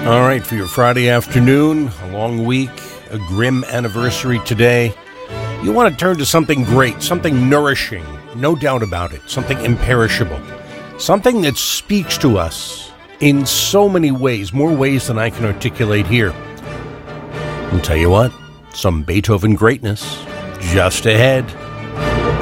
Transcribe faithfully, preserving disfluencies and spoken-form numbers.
All right, for your Friday afternoon, a long week, a grim anniversary today, you want to turn to something great, something nourishing, no doubt about it, something imperishable, something that speaks to us in so many ways, more ways than I can articulate here. I'll tell you what, some Beethoven greatness just ahead.